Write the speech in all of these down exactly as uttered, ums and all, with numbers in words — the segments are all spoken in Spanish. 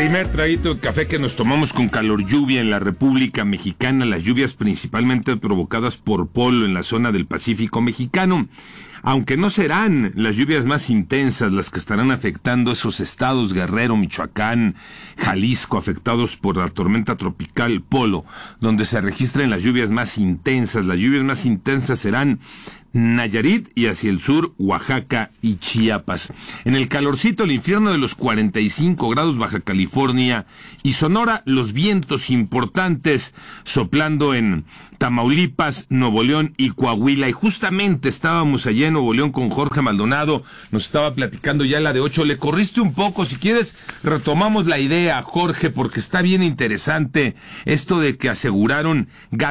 Primer traguito de café que nos tomamos con calor lluvia en la República Mexicana, las lluvias principalmente provocadas por polo en la zona del Pacífico mexicano. Aunque no serán las lluvias más intensas las que estarán afectando esos estados, Guerrero, Michoacán, Jalisco, afectados por la tormenta tropical Polo, donde se registran las lluvias más intensas. Las lluvias más intensas serán Nayarit y hacia el sur, Oaxaca y Chiapas. En el calorcito, el infierno de los cuarenta y cinco grados, Baja California y Sonora, los vientos importantes soplando en Tamaulipas, Nuevo León y Coahuila. Y justamente estábamos allá en Nuevo León con Jorge Maldonado, nos estaba platicando ya la de ocho. Le corriste un poco, si quieres retomamos la idea, Jorge, porque está bien interesante esto de que aseguraron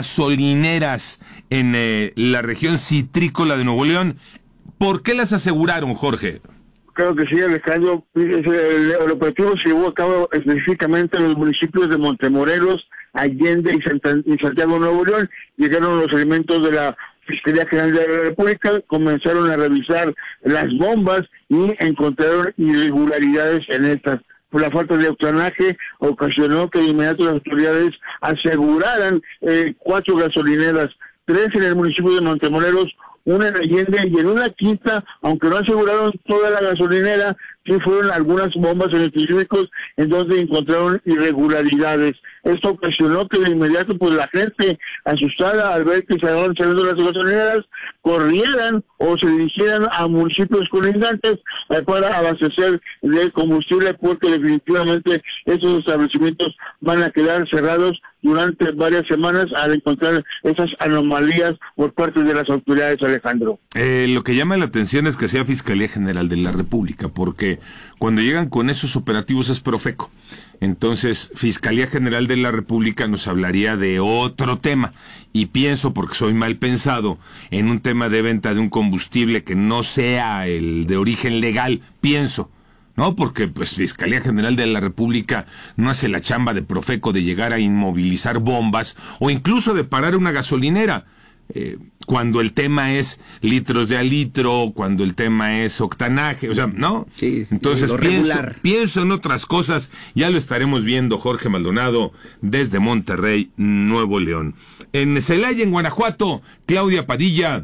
gasolineras en eh, la región citrícola de Nuevo León. ¿Por qué las aseguraron, Jorge? Claro que sí, Alejandro. El, el operativo se llevó a cabo específicamente en los municipios de Montemorelos, Allende y, Santa, y Santiago, Nuevo León. Llegaron los elementos de la Fiscalía General de la República, comenzaron a revisar las bombas y encontraron irregularidades en estas. Por la falta de octanaje ocasionó que de inmediato las autoridades aseguraran eh, cuatro gasolineras, tres en el municipio de Montemorelos, una en Allende y en una quinta, aunque no aseguraron toda la gasolinera, sí fueron algunas bombas en específicos en donde encontraron irregularidades. Esto ocasionó que de inmediato pues la gente asustada al ver que se estaban saliendo las gasolineras corrieran o se dirigieran a municipios colindantes eh, para abastecer de combustible, porque definitivamente estos establecimientos van a quedar cerrados durante varias semanas al encontrar esas anomalías por parte de las autoridades, Alejandro. Eh, lo que llama la atención es que sea Fiscalía General de la República, porque cuando llegan con esos operativos es Profeco. Entonces, Fiscalía General de la República nos hablaría de otro tema. Y pienso, porque soy mal pensado, en un tema de venta de un combustible que no sea el de origen legal, pienso. No, porque pues Fiscalía General de la República no hace la chamba de Profeco de llegar a inmovilizar bombas o incluso de parar una gasolinera. Eh, cuando el tema es litros de a litro, cuando el tema es octanaje, o sea, ¿no? Sí, entonces pienso, pienso en otras cosas, ya lo estaremos viendo. Jorge Maldonado desde Monterrey, Nuevo León. En Celaya, en Guanajuato, Claudia Padilla,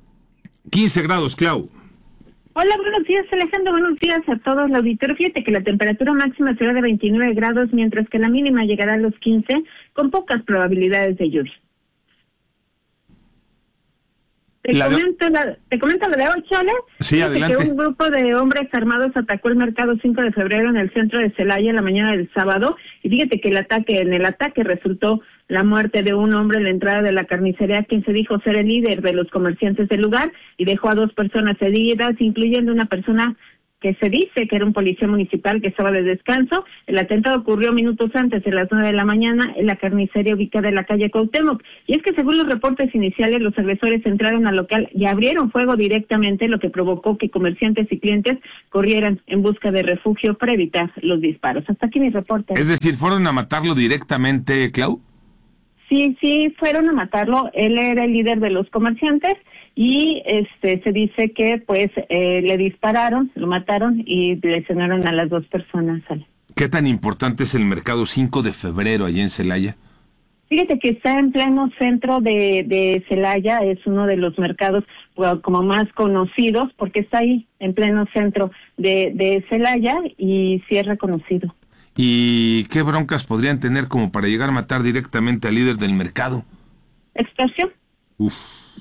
quince grados, Clau. Hola, buenos días, Alejandro, buenos días a todos. La auditorio, fíjate que la temperatura máxima será de veintinueve grados, mientras que la mínima llegará a los quince, con pocas probabilidades de lluvia. Te La comento, de... la, te comento lo de hoy, Chole. Sí, adelante. Que un grupo de hombres armados atacó el mercado cinco de febrero en el centro de Celaya en la mañana del sábado. Y fíjate que el ataque, en el ataque resultó la muerte de un hombre en la entrada de la carnicería, quien se dijo ser el líder de los comerciantes del lugar, y dejó a dos personas heridas, incluyendo una persona que se dice que era un policía municipal que estaba de descanso. El atentado ocurrió minutos antes, de las nueve de la mañana, en la carnicería ubicada en la calle Cuauhtémoc. Y es que según los reportes iniciales, los agresores entraron al local y abrieron fuego directamente, lo que provocó que comerciantes y clientes corrieran en busca de refugio para evitar los disparos. Hasta aquí mi reporte. Es decir, ¿fueron a matarlo directamente, Clau? Sí, sí, fueron a matarlo. Él era el líder de los comerciantes y este se dice que pues eh, le dispararon, lo mataron y lesionaron a las dos personas. ¿Qué tan importante es el mercado cinco de febrero allá en Celaya? Fíjate que está en pleno centro de, de Celaya, es uno de los mercados well, como más conocidos, porque está ahí, en pleno centro de, de Celaya, y sí es reconocido. ¿Y qué broncas podrían tener como para llegar a matar directamente al líder del mercado? Extorsión. Uf.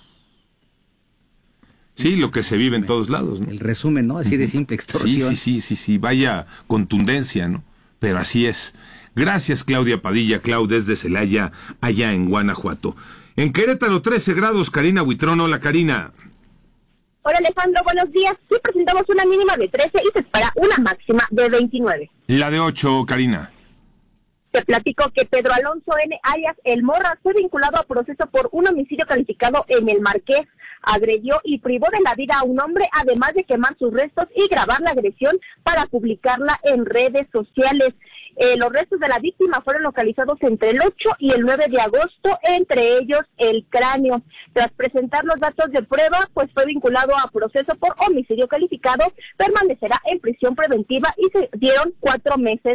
Sí, lo que se vive en todos lados, ¿no? El resumen, ¿no? Así de simple, extorsión. Sí, sí, sí, sí, sí, vaya contundencia, ¿no? Pero así es. Gracias, Claudia Padilla, Clau, desde Celaya, allá en Guanajuato. En Querétaro, trece grados, Karina Huitrón. Hola, Karina. Hola, Alejandro, buenos días. Sí, presentamos una mínima de trece y se espera una máxima de veintinueve. La de ocho, Karina. Te platico que Pedro Alonso N. alias El Morra fue vinculado a proceso por un homicidio calificado en El Marqués. Agredió y privó de la vida a un hombre, además de quemar sus restos y grabar la agresión para publicarla en redes sociales. Eh, los restos de la víctima fueron localizados entre el ocho y el nueve de agosto, entre ellos el cráneo. Tras presentar los datos de prueba, pues fue vinculado a proceso por homicidio calificado, permanecerá en prisión preventiva y se dieron cuatro meses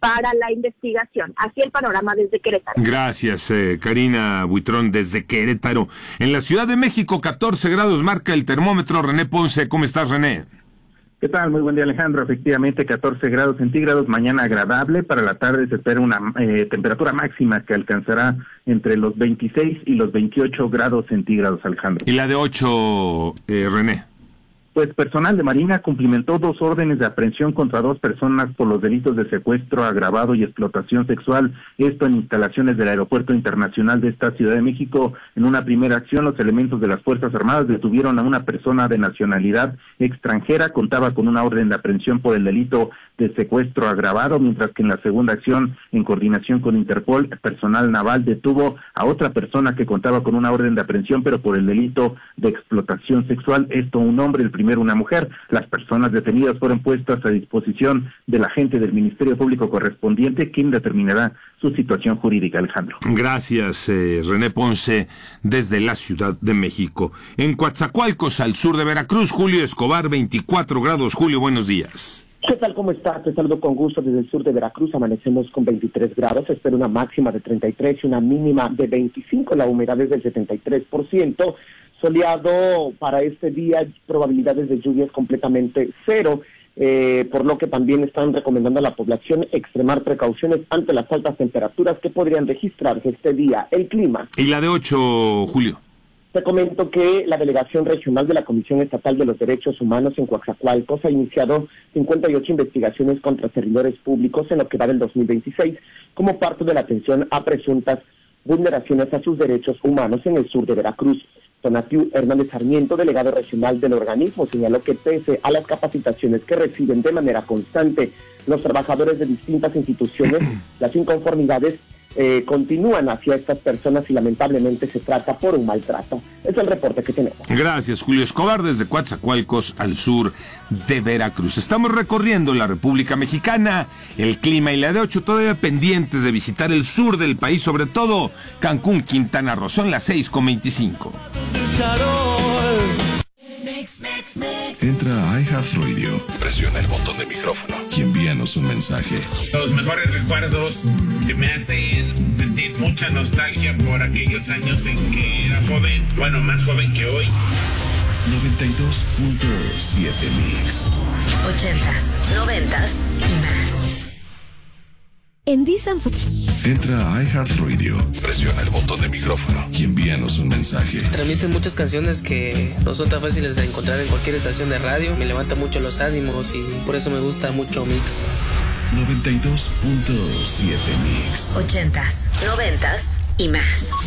para la investigación. Así el panorama desde Querétaro. Gracias, eh, Karina Buitrón, desde Querétaro. En la Ciudad de México, catorce grados marca el termómetro. René Ponce, ¿cómo estás, René? ¿Qué tal? Muy buen día, Alejandro. Efectivamente, catorce grados centígrados, mañana agradable. Para la tarde se espera una eh, temperatura máxima que alcanzará entre los veintiséis y los veintiocho grados centígrados, Alejandro. ¿Y la de ocho, eh, René? Pues personal de Marina cumplimentó dos órdenes de aprehensión contra dos personas por los delitos de secuestro agravado y explotación sexual, esto en instalaciones del Aeropuerto Internacional de esta Ciudad de México. En una primera acción, los elementos de las Fuerzas Armadas detuvieron a una persona de nacionalidad extranjera, contaba con una orden de aprehensión por el delito de secuestro agravado, mientras que en la segunda acción, en coordinación con Interpol, personal naval detuvo a otra persona que contaba con una orden de aprehensión, pero por el delito de explotación sexual, esto un hombre, el primero una mujer. Las personas detenidas fueron puestas a disposición del agente del Ministerio Público correspondiente, quien determinará su situación jurídica, Alejandro. Gracias, eh, René Ponce, desde la Ciudad de México. En Coatzacoalcos, al sur de Veracruz, Julio Escobar, veinticuatro grados. Julio, buenos días. ¿Qué tal? ¿Cómo estás? Te saludo con gusto desde el sur de Veracruz. Amanecemos con veintitrés grados, espera una máxima de treinta y tres y una mínima de veinticinco. La humedad es del setenta y tres por ciento. Soleado para este día, probabilidades de lluvias completamente cero, eh, por lo que también están recomendando a la población extremar precauciones ante las altas temperaturas que podrían registrarse este día. El clima. ¿Y la de ocho, Julio? Te comento que la Delegación Regional de la Comisión Estatal de los Derechos Humanos en Coatzacoalcos ha iniciado cincuenta y ocho investigaciones contra servidores públicos en lo que va del dos mil veintiséis, como parte de la atención a presuntas vulneraciones a sus derechos humanos en el sur de Veracruz. Donatiu Hernández Sarmiento, delegado regional del organismo, señaló que pese a las capacitaciones que reciben de manera constante los trabajadores de distintas instituciones, las inconformidades Eh, continúan hacia estas personas y lamentablemente se trata por un maltrato. Es el reporte que tenemos. Gracias, Julio Escobar, desde Coatzacoalcos, al sur de Veracruz. Estamos recorriendo la República Mexicana, el clima y la de ocho todavía pendientes de visitar el sur del país, sobre todo Cancún, Quintana Roo. Son las seis con veinticinco. Entra a iHeartRadio, presiona el botón de micrófono y envíanos un mensaje. Los mejores recuerdos que me hacen sentir mucha nostalgia por aquellos años en que era joven, bueno, más joven que hoy. noventa y dos punto siete Mix. Ochentas, noventas y más. En Disney. Entra a iHeartRadio, presiona el botón de micrófono y envíanos un mensaje. Transmiten muchas canciones que no son tan fáciles de encontrar en cualquier estación de radio. Me levanta mucho los ánimos y por eso me gusta mucho Mix. noventa y dos punto siete Mix. Ochentas, noventas y más.